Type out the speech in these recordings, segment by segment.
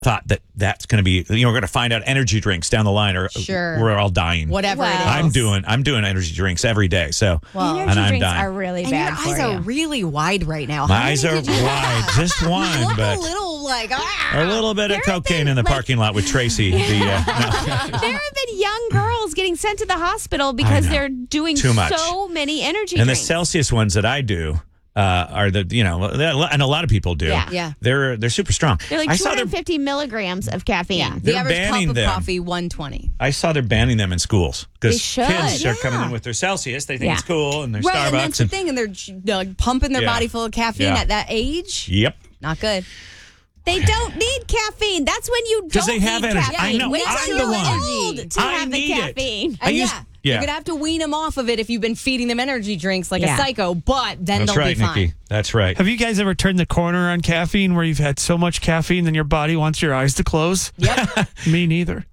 thought that that's going to be, we're going to find out energy drinks down the line, or we're all dying. Whatever it is. I'm doing energy drinks every day. So, energy drinks are really bad. And your eyes are really wide right now. My eyes are wide, just one, you look but a little like a little bit of cocaine in the parking lot with Tracy. There have been young girls getting sent to the hospital because they're doing so many energy and drinks. the Celsius ones that I do are the, and a lot of people do. Yeah. They're super strong. They're like 250 milligrams of caffeine. Yeah. They're The average banning cup of them. coffee, 120. I saw they're banning them in schools because They should. kids are coming in with their Celsius. They think it's cool, and their Right, Starbucks. and that's the thing, and they're pumping their body full of caffeine at that age. Yep. Not good. They don't need caffeine. That's when you don't they have need energy. caffeine. I know. Wait I'm till the you're one. old to I have the need it. caffeine. I used- You're going to have to wean them off of it if you've been feeding them energy drinks like a psycho, but then That's they'll right, be fine. Nikki. That's right. Have you guys ever turned the corner on caffeine where you've had so much caffeine then your body wants your eyes to close? Yep. Me neither.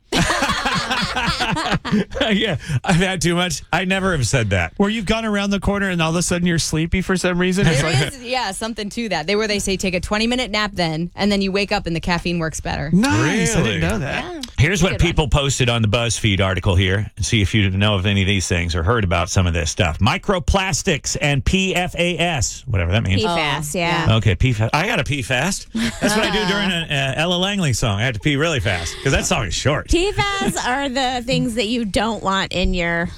Yeah, I've had too much. I never have said that. Where you've gone around the corner and all of a sudden you're sleepy for some reason. There is, something to that. They say take a 20-minute nap then, and then you wake up and the caffeine works better. Nice. I Really? didn't know that. Here's what people posted on the BuzzFeed article here, and see if you know of any of these things or heard about some of this stuff. Microplastics and PFAS, whatever that means. PFAS, yeah. Okay, PFAS. I got to pee fast. That's what I do during an Ella Langley song. I have to pee really fast because that song is short. PFAS are the things that you don't want in your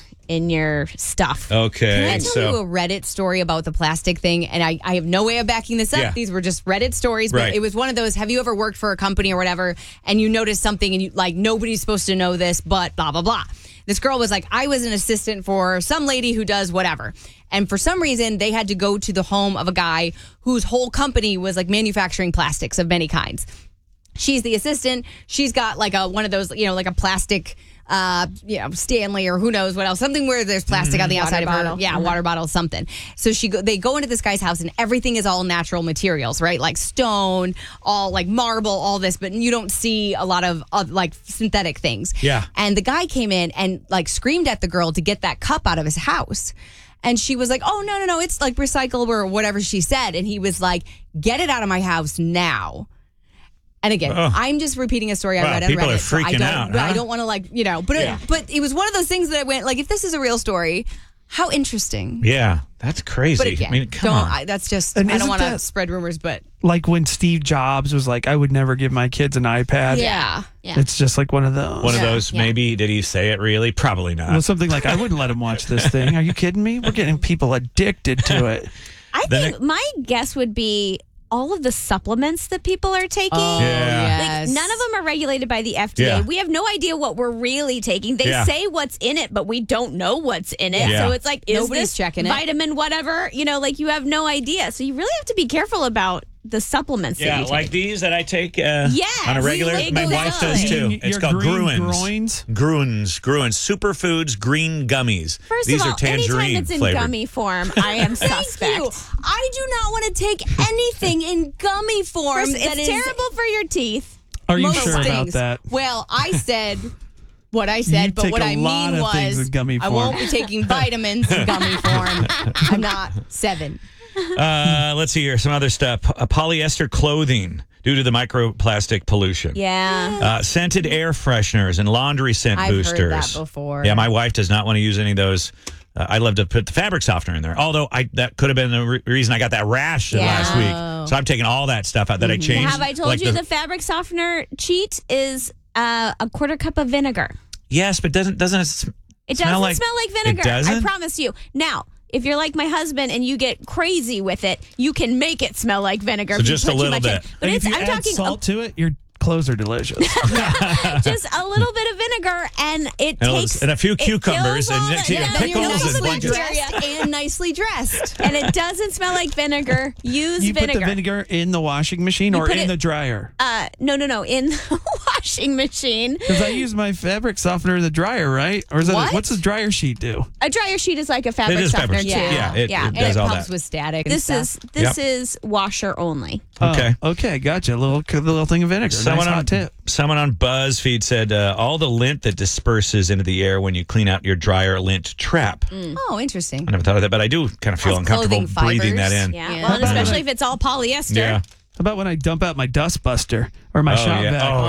stuff. Okay, Can I tell you a Reddit story about the plastic thing? And I have no way of backing this up. Yeah. These were just Reddit stories, but Right. it was one of those, have you ever worked for a company or whatever, and you notice something and you like, nobody's supposed to know this, but blah, blah, blah. This girl was like, I was an assistant for some lady who does whatever. And for some reason, they had to go to the home of a guy whose whole company was like manufacturing plastics of many kinds. She's the assistant. She's got like one of those, like a plastic, Stanley or who knows what else, something where there's plastic on the outside of her. Yeah, water bottle, something. So they go into this guy's house and everything is all natural materials, right? Like stone, all like marble, all this, but you don't see a lot of like synthetic things. Yeah. And the guy came in and like screamed at the girl to get that cup out of his house. And she was like, oh, no, it's like recyclable or whatever she said. And he was like, get it out of my house now. And again, I'm just repeating a story I read on Reddit. People are freaking out. I don't want to but it was one of those things that I went, like, if this is a real story, how interesting. Yeah, that's crazy. But again, I mean, come on. That's just, And I don't isn't want to that- spread rumors, but. Like when Steve Jobs was like, I would never give my kids an iPad. Yeah. It's just like one of those. One of those, maybe. Did he say it really? Probably not. Well, something like, I wouldn't let him watch this thing. Are you kidding me? We're getting people addicted to it. I think my guess would be all of the supplements that people are taking. Yeah. Like, none of them are regulated by the FDA. Yeah. We have no idea what we're really taking. They say what's in it, but we don't know what's in it. Yeah. So it's like, is Nobody's this checking it. vitamin whatever? Like you have no idea. So you really have to be careful about the supplements that you take. like these that I take on a regular. really My good. wife does too. Your It's called green Gruins. groins? Gruins Superfoods Green Gummies. First These of all, are tangerine anytime it's in flavored. gummy form, I am suspect. Thank you. I do not want to take anything in gummy form. First, that it's is terrible for your teeth. Are you most sure about things. that? Well, I said what I said, You but take what a I lot mean of things was in gummy I form. won't be taking vitamins in gummy form. I'm not 7. Let's see here. Some other stuff. Polyester clothing due to the microplastic pollution. Yeah. Scented air fresheners and laundry scent I've boosters. heard that before. Yeah, my wife does not want to use any of those. I love to put the fabric softener in there. Although that could have been the reason I got that rash last week. So I'm taking all that stuff out that I changed. Have I told you the fabric softener cheat is a quarter cup of vinegar? Yes, but doesn't it It doesn't smell like vinegar. It doesn't? I promise you. Now, if you're like my husband and you get crazy with it, you can make it smell like vinegar. So if you just put a too little much in. bit. But Like it's, if you I'm add talking salt to it, your clothes are delicious. just a little bit of vinegar, and it takes and a few it cucumbers kills all and the- pickles yeah, you're and nicely blankets. dressed, and nicely dressed. and it doesn't smell like vinegar. Use You vinegar. put the vinegar in the washing machine or put in it- the dryer? No, in the washing machine. Because I use my fabric softener in the dryer, right? Or is that What? what's the dryer sheet do? A dryer sheet is like a fabric It is softener fabric. too. Yeah, it and does it all pumps that. with static. And This stuff. is washer only. Okay. Okay, gotcha. The little thing of vinegar. Someone nice on hot tip. Someone on BuzzFeed said all the lint that disperses into the air when you clean out your dryer lint trap. Oh, interesting. I never thought of that, but I do kind of feel That's uncomfortable clothing breathing that fibers. in. Yeah. Yeah. Well, and especially if it's all polyester. Yeah. about when I dump out my dust buster or my shop vac? Oh,